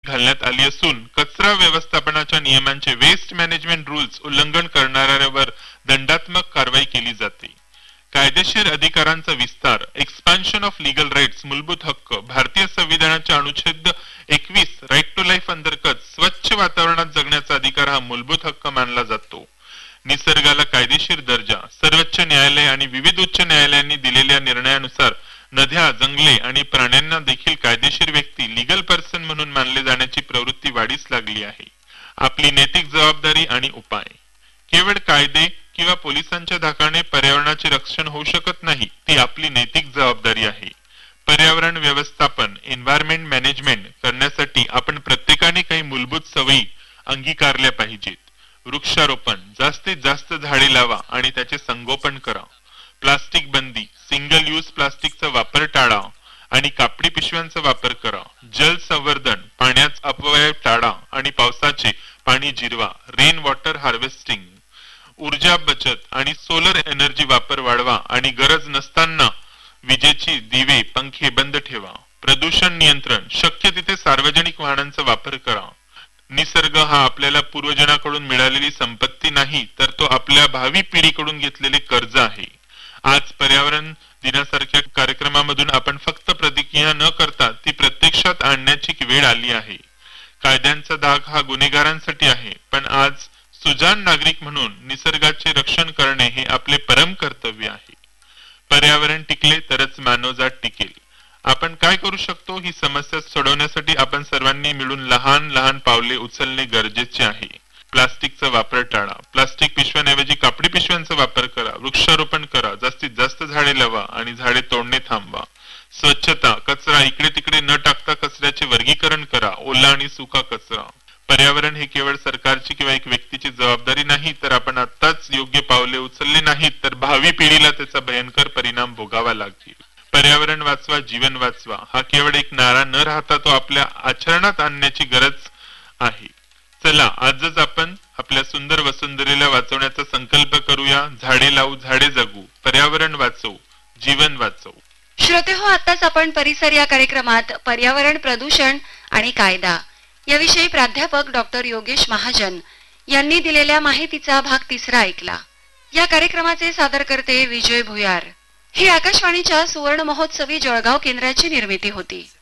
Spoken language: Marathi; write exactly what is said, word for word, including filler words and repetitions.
घालण्यात आली असून कचरा व्यवस्थापनाच्या नियमांचे वेस्ट मॅनेजमेंट रूल्स उल्लंघन करणाऱ्यांवर दंडात्मक कारवाई केली जाते। कायदेशीर अधिकारांचा विस्तार, एक्सपान्शन ऑफ लीगल राईट्स, मूलभूत हक्क, भारतीय संविधानाच्या अनुच्छेद एकवीस राईट टू लाईफ अंतर्गत स्वच्छ वातावरणात जगण्याचा अधिकार हा मूलभूत हक्क मानला जातो। निसर्गाला कायदेशीर दर्जा, सर्वोच्च न्यायालय आणि विविध उच्च न्यायालयांनी दिलेल्या निर्णयानुसार नद्या, जंगले आणि प्राण्यांना देखील कायदेशीर व्यक्ती लीगल पर्सन म्हणून मानले जाण्याची प्रवृत्ती वाढीस लागली आहे। आपली नैतिक जबाबदारी आणि उपाय, केवळ कायदे किंवा पोलिसांच्या धाकाने पर्यावरणाचे रक्षण होऊ शकत नाही, ती आपली नैतिक जबाबदारी आहे। पर्यावरण व्यवस्थापन, एन्व्हायरमेंट मॅनेजमेंट करण्यासाठी आपण प्रत्येकाने काही मूलभूत सवयी अंगीकारल्या पाहिजेत। वृक्षारोपण, जास्तीत जास्त झाडे लावा आणि त्याचे संगोपन करा। प्लास्टिक बंदी, सिंगल यूज प्लास्टिकचा वापर टाळा आणि कापडी पिशव्यांचा वापर करा। जल संवर्धन, पाण्याचा अपव्यय टाळा आणि पावसाचे पाणी जिरवा। रेन वॉटर हार्वेस्टिंग, ऊर्जा बचत आणि सोलर एनर्जी वापर वाढवा आणि गरज नसताना विजेची दिवे, पंखे बंद ठेवा। प्रदूषण नियंत्रण, शक्य तिथे सार्वजनिक वाहनांचा वापर करा। निसर्ग हा आपल्याला पूर्वजनाकडून मिळालेली संपत्ती नाही, तर तो आपल्या भावी पिढीकडून घेतलेले कर्ज आहे। आज पर्यावरण दिनासारख्या कार्यक्रमामधून आपण फक्त प्रतिज्ञा न करता ती प्रत्यक्षात आणण्याची वेळ आली आहे। कायद्यांचा धाक हा गुन्हेगारांसाठी आहे, पण आज सुजाण नागरिक म्हणून निसर्गाचे रक्षण करणे हे आपले परम कर्तव्य आहे। पर्यावरण टिकले तरच मानवजात टिकेल। आपण काय करू शकतो ही समस्या सोडवण्यासाठी आपण सर्वांनी मिळून लहान लहान पावले उचलणे गरजेचे आहे। प्लास्टिकचा वापर टाळा, प्लास्टिक पिशव्यांऐवजी कापडी पिशव्यांचा वापर करा। वृक्षारोपण करा, जास्तीत जास्त झाडे लावा आणि झाडे तोडणे थांबवा। स्वच्छता, कचरा इकडे तिकडे न टाकता कचऱ्याचे वर्गीकरण करा, ओला आणि सुका कचरा। पर्यावरण हे केवळ सरकारची किंवा एक व्यक्तीची जबाबदारी नाही, तर आपण आत्ताच योग्य पावले उचलले नाहीत तर भावी पिढीला त्याचा भयंकर परिणाम भोगावा लागेल। पर्यावरण वाचवा, जीवन वाचवा हा केवळ एक नारा न राहता तो आपल्या आचरणात आणण्याची गरज आहे। चला आजच आपण आपल्या सुंदर वसुंधरेला वाचवण्याचा संकल्प करूया। झाडे लावू, झाडे जगू, पर्यावरण वाचवू, जीवन वाचवू। श्रोते हो, आताच आपण परिसर या कार्यक्रमात पर्यावरण, प्रदूषण आणि कायदा याविषयी प्राध्यापक डॉक्टर योगेश महाजन यांनी दिलेल्या माहितीचा भाग तिसरा ऐकला। या कार्यक्रमाचे सादरकर्ते विजय भुयार। ही आकाशवाणीच्या सुवर्ण महोत्सवी जळगाव केंद्राची निर्मिती होती।